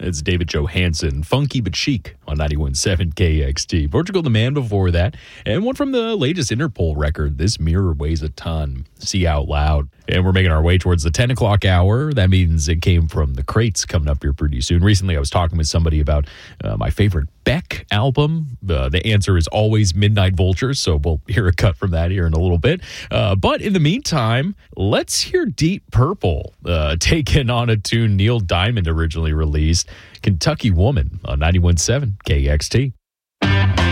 It's David Johansen, Funky but Chic on 91.7 KXT. Portugal the Man before that. And one from the latest Interpol record, This Mirror Weighs a Ton, See Out Loud. And we're making our way towards the 10 o'clock hour. That means it came from the crates coming up here pretty soon. Recently, I was talking with somebody about my favorite Beck album. The answer is always Midnight Vultures, so we'll hear a cut from that here in a little bit. But in the meantime, let's hear Deep Purple, taken on a tune Neil Diamond originally released, Kentucky Woman on 91.7 KXT.